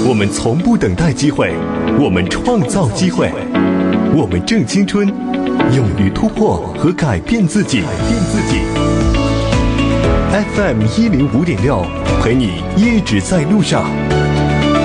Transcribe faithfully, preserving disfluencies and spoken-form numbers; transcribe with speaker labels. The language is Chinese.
Speaker 1: 我们从不等待机会，我们创造机会。我们正青春，勇于突破和改变自己。改变自己。F M 一零五点六，陪你一直在路上。